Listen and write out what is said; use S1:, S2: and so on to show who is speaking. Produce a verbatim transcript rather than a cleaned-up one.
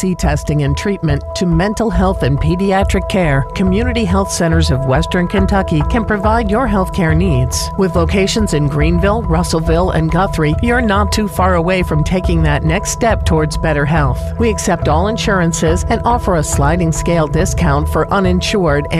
S1: testing and treatment to mental health and pediatric care, Community Health Centers of Western Kentucky can provide your health care needs. With locations in Greenville, Russellville, and Guthrie, you're not too far away from taking that next step towards better health. We accept all insurances and offer a sliding scale discount for uninsured